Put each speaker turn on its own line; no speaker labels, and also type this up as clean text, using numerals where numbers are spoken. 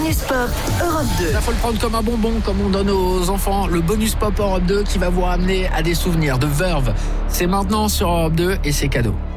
bonus pop Europe 2.
Il faut le prendre comme un bonbon, comme on donne aux enfants. Le bonus pop Europe 2 qui va vous ramener à des souvenirs de Verve. C'est maintenant sur Europe 2 et c'est cadeau.